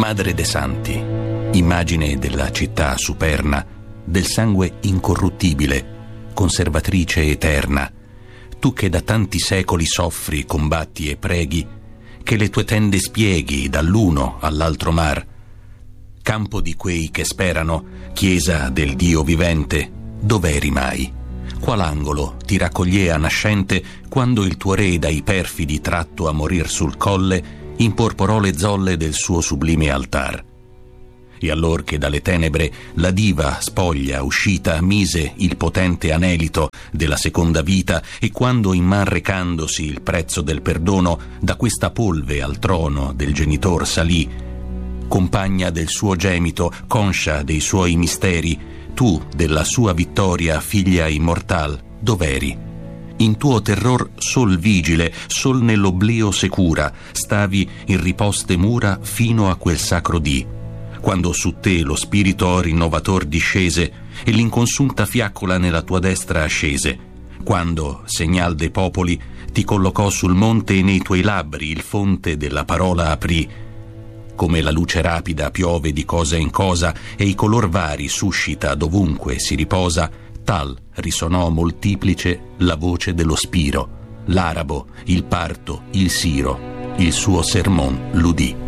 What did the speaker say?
Madre de Santi, immagine della città superna, del sangue incorruttibile, conservatrice eterna, tu che da tanti secoli soffri, combatti e preghi, che le tue tende spieghi dall'uno all'altro mar, campo di quei che sperano, chiesa del Dio vivente, dov'eri mai? Qual angolo ti raccogliea nascente quando il tuo re dai perfidi tratto a morir sul colle imporporò le zolle del suo sublime altar? E allor che dalle tenebre la diva spoglia uscita mise il potente anelito della seconda vita, e quando in man recandosi il prezzo del perdono da questa polve al trono del genitor salì, compagna del suo gemito, conscia dei suoi misteri, tu della sua vittoria figlia immortal, dov'eri? In tuo terror sol vigile, sol nell'oblio secura, stavi in riposte mura fino a quel sacro dì, quando su te lo spirito rinnovator discese e l'inconsunta fiaccola nella tua destra ascese, quando, segnal dei popoli, ti collocò sul monte e nei tuoi labbri il fonte della parola aprì. Come la luce rapida piove di cosa in cosa e i color vari suscita dovunque si riposa, tal risonò moltiplice la voce dello Spiro, l'arabo, il parto, il siro, il suo sermon l'udì.